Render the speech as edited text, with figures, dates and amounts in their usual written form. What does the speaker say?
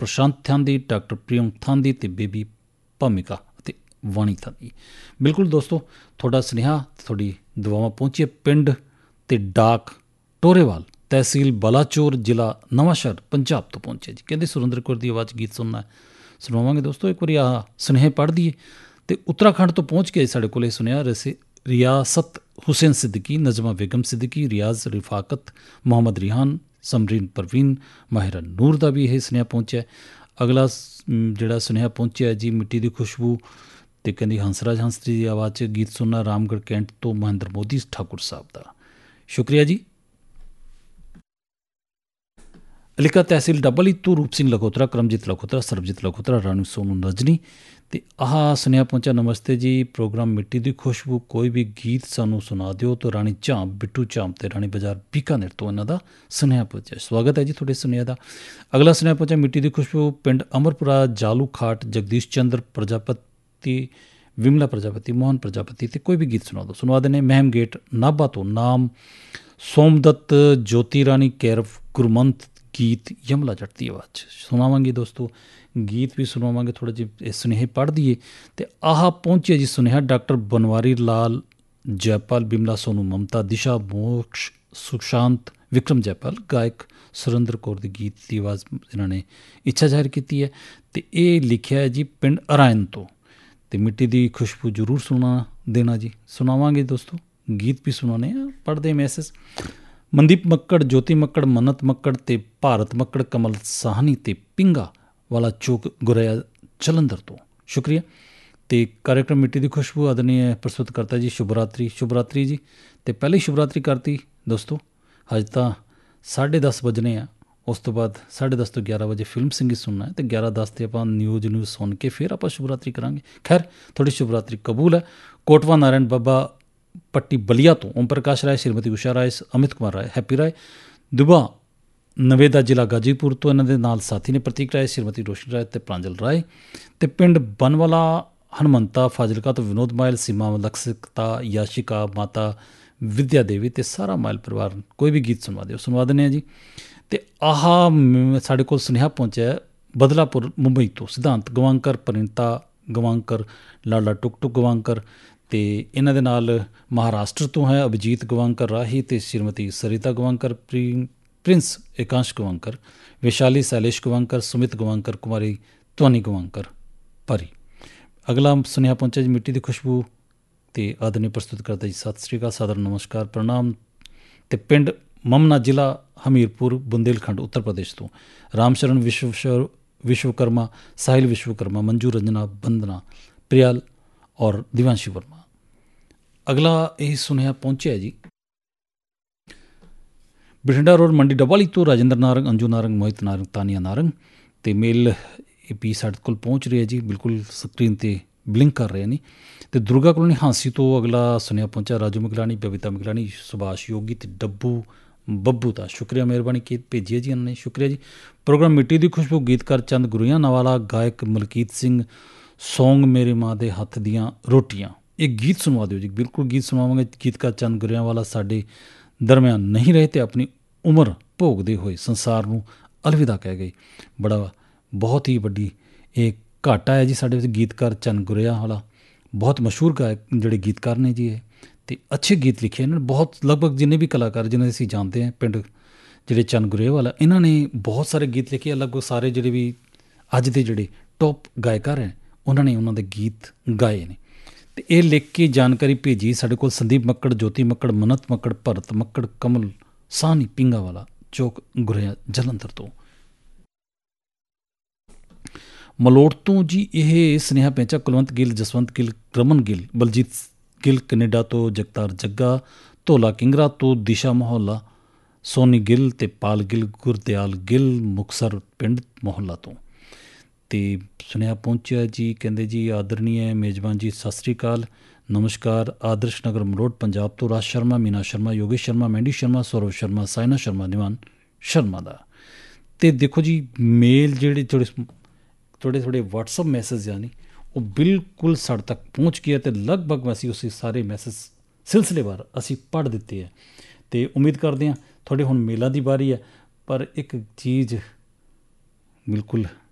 ਪ੍ਰਸ਼ਾਂਤ Thandi, doctor ਪ੍ਰਿਯੰਕ Thandi ਅਤੇ baby ਭੂਮਿਕਾ ਅਤੇ ਵਾਣੀ ਥਾਂਦੀ। ਬਿਲਕੁਲ ਦੋਸਤੋ, ਤੁਹਾਡਾ ਸੁਨੇਹਾ, ਤੁਹਾਡੀ ਦੁਆਵਾਂ ਪਹੁੰਚੀਆਂ ਪਿੰਡ ਅਤੇ ਡਾਕ ਟੋਰੇਵਾਲ, ਤਹਿਸੀਲ ਬਲਾਚੌਰ, ਜ਼ਿਲ੍ਹਾ ਨਵਾਂਸ਼ਹਿਰ, ਪੰਜਾਬ ਤੋਂ ਪਹੁੰਚਿਆ ਜੀ। ਕਹਿੰਦੇ ਸੁਰਿੰਦਰ ਕੌਰ ਦੀ ਆਵਾਜ਼ ਗੀਤ ਸੁਣਾਵਾਂਗੇ ਦੋਸਤੋ। ਇੱਕ ਵਾਰੀ ਆਹ ਸੁਨੇਹੇ ਪੜ੍ਹ ਦਈਏ। ਅਤੇ ਉੱਤਰਾਖੰਡ ਤੋਂ ਪਹੁੰਚ ਕੇ ਸਾਡੇ ਕੋਲ ਇਹ ਸੁਨੇਹਾ ਰਿਆਸਤ ਹੁਸੈਨ ਸਿੱਦੀਕੀ, ਨਜ਼ਮਾ ਬੇਗਮ ਸਿੱਦੀਕੀ, ਰਿਆਜ਼ ਰਿਫਾਕਤ, ਮੁਹੰਮਦ ਰਿਹਾਨ, ਸਮਰੀਨ ਪਰਵੀਨ, ਮਾਹਿਰਾ ਨੂਰ ਦਾ ਵੀ ਇਹ ਸੁਨੇਹਾ ਪਹੁੰਚਿਆ। ਅਗਲਾ ਜਿਹੜਾ ਸੁਨੇਹਾ ਪਹੁੰਚਿਆ ਜੀ, ਮਿੱਟੀ ਦੀ ਖੁਸ਼ਬੂ, ਅਤੇ ਕਹਿੰਦੀ ਹੰਸਰਾਜ ਹੰਸਰੀ ਦੀ ਆਵਾਜ਼ 'ਚ ਗੀਤ ਸੁਣਨਾ ਰਾਮਗੜ੍ਹ ਕੈਂਟ ਤੋਂ ਮਹਿੰਦਰ ਮੋਦੀ ਠਾਕੁਰ ਸਾਹਿਬ ਦਾ। ਸ਼ੁਕਰੀਆ ਜੀ। ਅਲੀਕਾ ਤਹਿਸੀਲ ਡੱਬਲੀ ਤੋਂ ਰੂਪ ਸਿੰਘ ਲਖੋਤਰਾ, ਕਰਮਜੀਤ ਲਖੋਤਰਾ, ਸਰਬਜੀਤ ਲਖੋਤਰਾ, ਰਾਣੀ ਸੋਨੂ ਰਜਨੀ। ਅਤੇ ਆਹ ਸੁਨੇਹਾ ਪਹੁੰਚਿਆ, ਨਮਸਤੇ ਜੀ, ਪ੍ਰੋਗਰਾਮ ਮਿੱਟੀ ਦੀ ਖੁਸ਼ਬੂ, ਕੋਈ ਵੀ ਗੀਤ ਸਾਨੂੰ ਸੁਣਾ ਦਿਓ। ਤੋਂ ਰਾਣੀ ਝਾਮ, ਬਿੱਟੂ ਝਾਮ ਅਤੇ ਰਾਣੀ ਬਾਜ਼ਾਰ ਬੀਕਾਨੇਰ ਤੋਂ ਇਹਨਾਂ ਦਾ ਸੁਨੇਹਾ ਪਹੁੰਚਿਆ। ਸਵਾਗਤ ਹੈ ਜੀ ਤੁਹਾਡੇ ਸੁਨੇਹੇ ਦਾ। ਅਗਲਾ ਸੁਨੇਹਾ ਪਹੁੰਚਿਆ, ਮਿੱਟੀ ਦੀ ਖੁਸ਼ਬੂ, ਪਿੰਡ ਅਮਰਪੁਰਾ, ਜਾਲੂ ਖਾਟ, ਜਗਦੀਸ਼ ਚੰਦਰ ਪ੍ਰਜਾਪਤੀ, ਵਿਮਲਾ ਪ੍ਰਜਾਪਤੀ, ਮੋਹਨ ਪ੍ਰਜਾਪਤੀ, ਅਤੇ ਕੋਈ ਵੀ ਗੀਤ ਸੁਣਾ ਦਿਓ। ਸੁਣਵਾ ਦਿੰਦੇ ਮਹਿਮ ਗੇਟ ਨਾਭਾ ਤੋਂ, ਨਾਮ ਸੋਮਦੱਤ, ਜੋਤੀ ਰਾਣੀ ਕੈਰਵ, ਗੁਰਮੰਤ ਗੀਤ ਯਮਲਾ ਜੱਟ ਦੀ ਆਵਾਜ਼ 'ਚ ਸੁਣਾਵਾਂਗੇ ਦੋਸਤੋ। ਗੀਤ ਵੀ ਸੁਣਾਵਾਂਗੇ। ਥੋੜ੍ਹਾ ਜਿਹੇ ਇਹ ਸੁਨੇਹੇ ਪੜ੍ਹ ਦਈਏ। ਅਤੇ ਆਹ ਪਹੁੰਚਿਆ ਜੀ ਸੁਨੇਹਾ, ਡਾਕਟਰ ਬਨਵਾਰੀ ਲਾਲ ਜੈਪਾਲ, ਬਿਮਲਾ ਸੋਨੂ, ਮਮਤਾ, ਦਿਸ਼ਾ, ਮੋਕਸ਼, ਸੁਸ਼ਾਂਤ, ਵਿਕਰਮ ਜੈਪਾਲ, ਗਾਇਕ ਸੁਰਿੰਦਰ ਕੌਰ ਦੀ ਗੀਤ ਦੀ ਆਵਾਜ਼ ਇਹਨਾਂ ਨੇ ਇੱਛਾ ਜ਼ਾਹਿਰ ਕੀਤੀ ਹੈ। ਅਤੇ ਇਹ ਲਿਖਿਆ ਹੈ ਜੀ ਪਿੰਡ ਅਰਾਇਨ ਤੋਂ। ਅਤੇ ਮਿੱਟੀ ਦੀ ਖੁਸ਼ਬੂ ਜ਼ਰੂਰ ਸੁਣਾ ਦੇਣਾ ਜੀ। ਸੁਣਾਵਾਂਗੇ ਦੋਸਤੋ, ਗੀਤ ਵੀ ਸੁਣਾਉਣੇ ਆ। ਪੜ੍ਹਦੇ ਮੈਸੇਜ, ਮਨਦੀਪ ਮੱਕੜ, ਜੋਤੀ ਮੱਕੜ, ਮੰਨਤ ਮੱਕੜ ਅਤੇ ਭਾਰਤ ਮੱਕੜ, ਕਮਲ ਸਾਹਨੀ ਅਤੇ ਪਿੰਗਾ ਵਾਲਾ ਚੌਕ, ਗੁਰੇਆ ਜਲੰਧਰ ਤੋਂ। ਸ਼ੁਕਰੀਆ। ਅਤੇ ਕਾਰਿਆਕਰਮ ਮਿੱਟੀ ਦੀ ਖੁਸ਼ਬੂ ਆਦਰਨੀय ਪ੍ਰਸਤੁਤ ਕਰਤਾ ਜੀ ਸ਼ੁਭਰਾਤਰੀ ਜੀ। ਅਤੇ ਪਹਿਲੀ ਸ਼ੁਭਰਾਤਰੀ ਕਰਤੀ ਦੋਸਤੋ। ਹਜੇ ਤਾਂ 10:30 ਵੱਜਣੇ ਆ। ਉਸ ਤੋਂ ਬਾਅਦ 10:30 ਤੋਂ 11 ਵਜੇ ਫਿਲਮ ਸੰਗੀਤ ਸੁਣਨਾ ਹੈ। ਅਤੇ 11:10 'ਤੇ ਆਪਾਂ ਨਿਊਜ਼ ਸੁਣ ਕੇ ਫਿਰ ਆਪਾਂ ਸ਼ੁਭਰਾਤਰੀ ਕਰਾਂਗੇ। ਖੈਰ, ਤੁਹਾਡੀ ਸ਼ੁਭਰਾਤਰੀ ਕਬੂਲ ਹੈ। ਕੋਟਵਾ ਨਾਰਾਇਣ ਬਾਬਾ ਪੱਟੀ ਬਲੀਆ ਤੋਂ ਓਮ ਪ੍ਰਕਾਸ਼ ਰਾਏ, ਸ਼੍ਰੀਮਤੀ ਊਸ਼ਾ ਰਾਏ, ਅਮਿਤ ਕੁਮਾਰ ਰਾਏ, ਹੈਪੀ ਰਾਏ, ਦੁਬਾ ਨਵੇਦਾ, ਜ਼ਿਲ੍ਹਾ ਗਾਜੀਪੁਰ ਤੋਂ ਇਹਨਾਂ ਦੇ ਨਾਲ ਸਾਥੀ ਨੇ ਪ੍ਰਤੀਕ ਰਾਏ, ਸ਼੍ਰੀਮਤੀ ਰੋਸ਼ਨੀ ਰਾਏ ਅਤੇ ਪ੍ਰਾਂਜਲ ਰਾਏ। ਅਤੇ ਪਿੰਡ ਬਨਵਾਲਾ ਹਨੂੰਮੰਤਾ, ਫਾਜ਼ਿਲਕਾ ਤੋਂ ਵਿਨੋਦ ਮਾਇਲ, ਸੀਮਾ ਲਕਸ਼ਤਾ, ਯਾਸ਼ਿਕਾ, ਮਾਤਾ ਵਿਦਿਆ ਦੇਵੀ ਅਤੇ ਸਾਰਾ ਮਾਇਲ ਪਰਿਵਾਰ। ਕੋਈ ਵੀ ਗੀਤ ਸੁਣਵਾ ਦਿਓ। ਸੁਣਵਾ ਦਿੰਦੇ ਹਾਂ ਜੀ। ਅਤੇ ਆਹ ਸਾਡੇ ਕੋਲ ਸੁਨੇਹਾ ਪਹੁੰਚਿਆ ਬਦਲਾਪੁਰ ਮੁੰਬਈ ਤੋਂ, ਸਿਧਾਂਤ ਗਵਾਂਕਰ, ਪਰਿੰਤਾ ਗਵਾਂਕਰ, ਲਾਲਾ ਟੁਕ ਟੁਕ ਗਵਾਂਕਰ। ਅਤੇ ਇਹਨਾਂ ਦੇ ਨਾਲ ਮਹਾਰਾਸ਼ਟਰ ਤੋਂ ਹੈ ਅਭਿਜੀਤ ਗਵਾਂਕਰ ਰਾਹੀ ਅਤੇ ਸ਼੍ਰੀਮਤੀ ਸਰਿਤਾ ਗਵਾਂਕਰ, ਪ੍ਰਿੰਸ ਏਕਾਂਸ਼ ਗਵਾਂਕਰ, ਵਿਸ਼ਾਲੀ ਸ਼ੈਲੇਸ਼ ਗਵਾਂਕਰ, ਸੁਮਿਤ ਗਵਾਂਕਰ, ਕੁਮਾਰੀ ਧਵਨੀ ਗਵਾਂਕਰ ਪਰੀ। ਅਗਲਾ ਸੁਨੇਹਾ ਪਹੁੰਚਿਆ ਜੀ, ਮਿੱਟੀ ਦੀ ਖੁਸ਼ਬੂ ਅਤੇ ਆਦਰਨੀ ਪ੍ਰਸਤੁਤ ਕਰਦਾ ਜੀ। ਸਤਿ ਸ਼੍ਰੀ ਅਕਾਲ, ਸਾਦਰ ਨਮਸਕਾਰ, ਪ੍ਰਣਾਮ। ਅਤੇ ਪਿੰਡ ਮਮਨਾ, ਜ਼ਿਲ੍ਹਾ ਹਮੀਰਪੁਰ, ਬੁੰਦੇਲਖੰਡ, ਉੱਤਰ ਪ੍ਰਦੇਸ਼ ਤੋਂ ਰਾਮ ਸ਼ਰਨ ਵਿਸ਼ਵਕਰਮਾ, ਸਾਹਿਲ ਵਿਸ਼ਵਕਰਮਾ, ਮੰਜੂ ਰੰਜਨਾ, ਬੰਦਨਾ, ਪ੍ਰਿਆਲ ਔਰ ਦਿਵਾਂਸ਼ੀ ਵਰਮਾ। ਅਗਲਾ ਇਹ ਸੁਨੇਹਾ ਪਹੁੰਚਿਆ ਜੀ ਬਠਿੰਡਾ ਰੋਡ, ਮੰਡੀ ਡੱਬਾਲੀ ਤੋਂ ਰਾਜਿੰਦਰ ਨਾਰੰਗ, ਅੰਜੂ ਨਾਰੰਗ, ਮੋਹਿਤ ਨਾਰੰਗ, ਤਾਨੀਆ ਨਾਰੰਗ। ਅਤੇ ਮੇਲ ਇਹ ਵੀ ਸਾਡੇ ਕੋਲ ਪਹੁੰਚ ਰਹੀ ਹੈ ਜੀ। ਬਿਲਕੁਲ ਸਕਰੀਨ 'ਤੇ ਬਲਿੰਕ ਕਰ ਰਹੇ ਨੇ। ਅਤੇ ਦੁਰਗਾ ਕਲੋਨੀ ਹਾਂਸੀ ਤੋਂ ਅਗਲਾ ਸੁਨੇਹਾ ਪਹੁੰਚਿਆ, ਰਾਜੂ ਮਿਗਲਾਨੀ, ਬਬੀਤਾ ਮਿਗਲਾਨੀ, ਸੁਭਾਸ਼ ਯੋਗੀ ਅਤੇ ਬੱਬੂ ਦਾ। ਸ਼ੁਕਰੀਆ, ਮਿਹਰਬਾਨੀ ਕੀ ਭੇਜੀ ਹੈ ਜੀ ਇਹਨਾਂ ਨੇ। ਸ਼ੁਕਰੀਆ ਜੀ। ਪ੍ਰੋਗਰਾਮ ਮਿੱਟੀ ਦੀ ਖੁਸ਼ਬੂ, ਗੀਤਕਾਰ ਚੰਦ ਗੁਰੂਆਂ ਨਾਵਾਲਾ, ਗਾਇਕ ਮਲਕੀਤ ਸਿੰਘ, ਸੌਂਗ ਮੇਰੀ ਮਾਂ ਦੇ ਹੱਥ ਦੀਆਂ ਰੋਟੀਆਂ। ਇਹ ਗੀਤ ਸੁਣਵਾ ਦਿਓ ਜੀ। ਬਿਲਕੁਲ ਗੀਤ ਸੁਣਾਵਾਂਗੇ। ਗੀਤਕਾਰ ਚੰਦ ਗੁਰੂਆਂ ਵਾਲਾ ਸਾਡੇ ਦਰਮਿਆਨ ਨਹੀਂ ਰਹੇ ਅਤੇ ਆਪਣੀ ਉਮਰ ਭੋਗਦੇ ਹੋਏ ਸੰਸਾਰ ਨੂੰ ਅਲਵਿਦਾ ਕਹਿ ਗਏ। ਬਹੁਤ ਹੀ ਵੱਡੀ ਇਹ ਘਾਟਾ ਹੈ ਜੀ ਸਾਡੇ ਵਿੱਚ। ਗੀਤਕਾਰ ਚੰਦ ਗੁਰੂਆਂ ਵਾਲਾ ਬਹੁਤ ਮਸ਼ਹੂਰ ਗਾਇਕ ਜਿਹੜੇ ਗੀਤਕਾਰ ਨੇ ਜੀ ਇਹ, ਅਤੇ ਅੱਛੇ ਗੀਤ ਲਿਖੇ ਇਹਨਾਂ ਨੇ। ਬਹੁਤ ਲਗਭਗ ਜਿੰਨੇ ਵੀ ਕਲਾਕਾਰ ਜਿਹਨਾਂ ਅਸੀਂ ਜਾਣਦੇ ਹਾਂ ਪਿੰਡ ਜਿਹੜੇ ਚੰਦ ਗੁਰੂਆਂ ਵਾਲਾ, ਇਹਨਾਂ ਨੇ ਬਹੁਤ ਸਾਰੇ ਗੀਤ ਲਿਖੇ ਆ। ਲਗਭਗ ਸਾਰੇ ਜਿਹੜੇ ਵੀ ਅੱਜ ਦੇ ਜਿਹੜੇ ਟੋਪ ਗਾਇਕਾਰ ਹੈ ਉਹਨਾਂ ਨੇ ਉਹਨਾਂ ਦੇ ਗੀਤ ਗਾਏ ਨੇ। ਅਤੇ ਇਹ ਲਿਖ ਕੇ ਜਾਣਕਾਰੀ ਭੇਜੀ ਸਾਡੇ ਕੋਲ ਸੰਦੀਪ ਮੱਕੜ, ਜੋਤੀ ਮੱਕੜ, ਮੰਨਤ ਮੱਕੜ, ਭਰਤ ਮੱਕੜ, ਕਮਲ ਸਾਹਨੀ, ਪਿੰਗਾ ਵਾਲਾ ਚੌਕ, ਗੁਰੇਆ ਜਲੰਧਰ ਤੋਂ। ਮਲੋਟ ਤੋਂ ਜੀ ਇਹ ਸੁਨੇਹਾ ਪਹੁੰਚਿਆ ਕੁਲਵੰਤ ਗਿੱਲ, ਜਸਵੰਤ ਗਿੱਲ, ਰਮਨ ਗਿੱਲ, ਬਲਜੀਤ ਗਿੱਲ ਕੈਨੇਡਾ ਤੋਂ, ਜਗਤਾਰ ਜੱਗਾ, ਧੋਲਾ ਕਿੰਗਰਾ ਤੋਂ, ਦਿਸ਼ਾ ਮਹੋਲਾ, ਸੋਨੀ ਗਿੱਲ ਅਤੇ ਪਾਲ ਗਿੱਲ, ਗੁਰਦਿਆਲ ਗਿੱਲ, ਮੁਕਤਸਰ ਪਿੰਡ ਮੋਹੱਲਾ ਤੋਂ। ਅਤੇ ਸੁਨੇਹਾ ਪਹੁੰਚਿਆ ਜੀ, ਕਹਿੰਦੇ ਜੀ ਆਦਰਨੀय ਮੇਜ਼ਬਾਨ ਜੀ, ਸਤਿ ਸ਼੍ਰੀ ਅਕਾਲ, ਨਮਸਕਾਰ। ਆਦਰਸ਼ ਨਗਰ ਮਲੋਟ ਪੰਜਾਬ ਤੋਂ ਰਾਜ ਸ਼ਰਮਾ, ਮੀਨਾ ਸ਼ਰਮਾ, ਯੋਗੇਸ਼ ਸ਼ਰਮਾ, ਮੈਂਡੀ ਸ਼ਰਮਾ, ਸੌਰਵ ਸ਼ਰਮਾ, ਸਾਇਨਾ ਸ਼ਰਮਾ, ਨਿਵਾਨ ਸ਼ਰਮਾ ਦਾ। ਅਤੇ ਦੇਖੋ ਜੀ ਮੇਲ ਜਿਹੜੇ ਥੋੜ੍ਹੇ ਵਟਸਐਪ ਮੈਸੇਜ ਯਾਨੀ ਉਹ ਬਿਲਕੁਲ ਸਾਡੇ ਤੱਕ ਪਹੁੰਚ ਗਏ ਅਤੇ ਲਗਭਗ ਅਸੀਂ ਉਸੇ ਸਾਰੇ ਮੈਸੇਜ ਸਿਲਸਿਲੇਵਾਰ ਅਸੀਂ ਪੜ੍ਹ ਦਿੱਤੇ ਹੈ। ਅਤੇ ਉਮੀਦ ਕਰਦੇ ਹਾਂ ਤੁਹਾਡੇ ਹੁਣ ਮੇਲਾਂ ਦੀ ਵਾਰੀ ਹੈ। ਪਰ ਇੱਕ ਚੀਜ਼ ਬਿਲਕੁਲ